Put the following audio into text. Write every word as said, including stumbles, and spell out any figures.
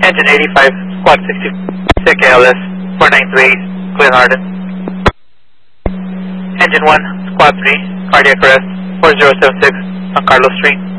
Engine eighty-five, Squad sixty-six A L S, four nine two eight, Glen Arden. Engine one, Squad three, cardiac arrest, four zero seven six, San Carlos Street.